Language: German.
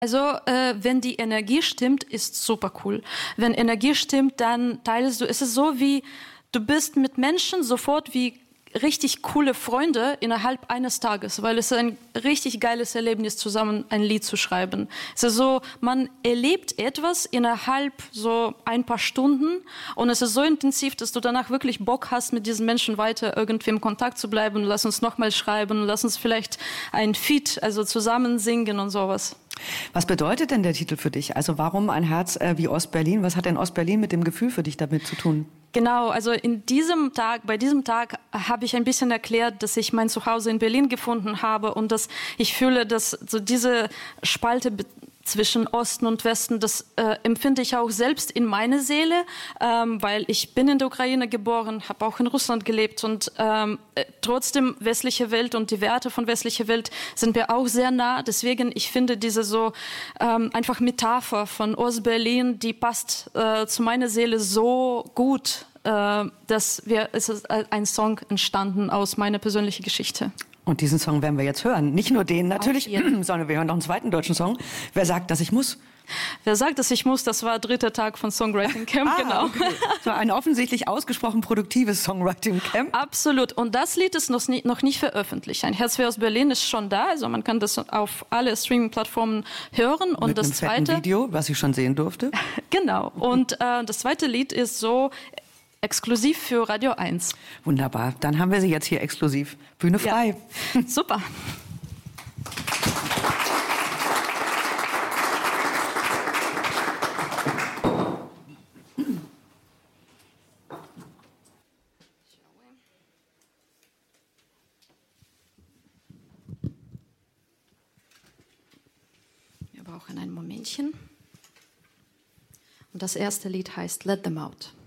Also, wenn die Energie stimmt, ist super cool. Wenn Energie stimmt, dann teilst du, es ist so wie, du bist mit Menschen sofort wie richtig coole Freunde innerhalb eines Tages, weil es ist ein richtig geiles Erlebnis, zusammen ein Lied zu schreiben. Es ist so, man erlebt etwas innerhalb so ein paar Stunden und es ist so intensiv, dass du danach wirklich Bock hast, mit diesen Menschen weiter irgendwie im Kontakt zu bleiben. Lass uns nochmal schreiben, lass uns vielleicht ein Feat, also zusammen singen und sowas. Was bedeutet denn der Titel für dich? Also warum ein Herz wie Ostberlin? Was hat denn Ostberlin mit dem Gefühl für dich damit zu tun? Genau, also bei diesem Tag habe ich ein bisschen erklärt, dass ich mein Zuhause in Berlin gefunden habe und dass ich fühle, dass so diese Spalte zwischen Osten und Westen, das empfinde ich auch selbst in meine Seele, weil ich bin in der Ukraine geboren, habe auch in Russland gelebt und trotzdem westliche Welt und die Werte von westlicher Welt sind mir auch sehr nah. Deswegen, ich finde diese so einfach Metapher von Ostberlin, die passt zu meiner Seele so gut, es ist ein Song entstanden aus meiner persönlichen Geschichte. Und diesen Song werden wir jetzt hören. Nicht nur den natürlich, sondern wir hören noch einen zweiten deutschen Song. Wer sagt, dass ich muss? Wer sagt, dass ich muss, das war 3. Tag von Songwriting Camp, genau. Okay. Das war ein offensichtlich ausgesprochen produktives Songwriting Camp. Absolut. Und das Lied ist noch nicht veröffentlicht. Ein Herz wie aus Berlin ist schon da, also man kann das auf alle Streaming-Plattformen hören. Und mit das einem zweite fetten Video, was ich schon sehen durfte. Genau. Und das zweite Lied ist so exklusiv für Radio 1. Wunderbar. Dann haben wir sie jetzt hier exklusiv. Bühne frei. Ja. Super. Wir brauchen ein Momentchen. Und das erste Lied heißt Let Them Out.